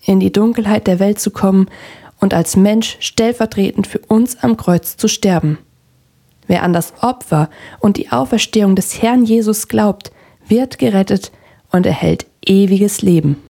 in die Dunkelheit der Welt zu kommen und als Mensch stellvertretend für uns am Kreuz zu sterben. Wer an das Opfer und die Auferstehung des Herrn Jesus glaubt, wird gerettet und erhält ewiges Leben.